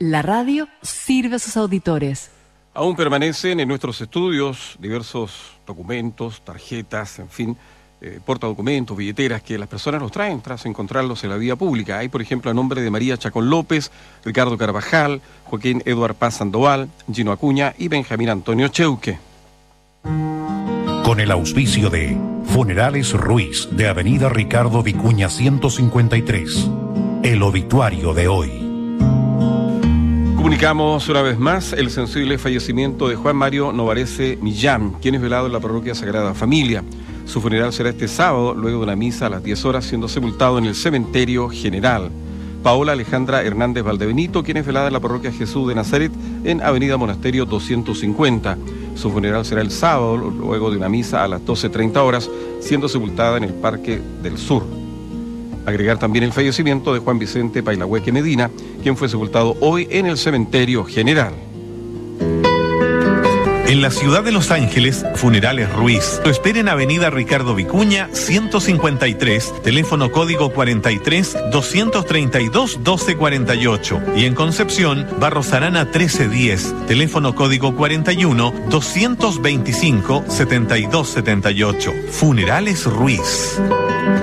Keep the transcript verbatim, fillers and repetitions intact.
La radio sirve a sus auditores. Aún permanecen en nuestros estudios diversos documentos, tarjetas, en fin, eh, portadocumentos, billeteras que las personas nos traen tras encontrarlos en la vía pública. Hay, por ejemplo, a nombre de María Chacón López, Ricardo Carvajal, Joaquín Eduard Paz Sandoval, Gino Acuña y Benjamín Antonio Cheuque. Con el auspicio de Funerales Ruiz de Avenida Ricardo Vicuña ciento cincuenta y tres. El obituario de hoy. Comunicamos una vez más el sensible fallecimiento de Juan Mario Novarese Millán, quien es velado en la parroquia Sagrada Familia. Su funeral será este sábado, luego de una misa a las diez horas, siendo sepultado en el cementerio general. Paola Alejandra Hernández Valdebenito, quien es velada en la parroquia Jesús de Nazaret, en Avenida Monasterio doscientos cincuenta. Su funeral será el sábado, luego de una misa a las doce treinta horas, siendo sepultada en el Parque del Sur. Agregar también el fallecimiento de Juan Vicente Pailahueque Medina, quien fue sepultado hoy en el cementerio general. En la ciudad de Los Ángeles, Funerales Ruiz. Lo espera en Avenida Ricardo Vicuña, ciento cincuenta y tres, teléfono código cuarenta y tres, doscientos treinta y dos, doce cuarenta y ocho. Y en Concepción, Barros Arana trece diez, teléfono código cuarenta y uno, doscientos veinticinco, setenta y dos setenta y ocho. Funerales Ruiz.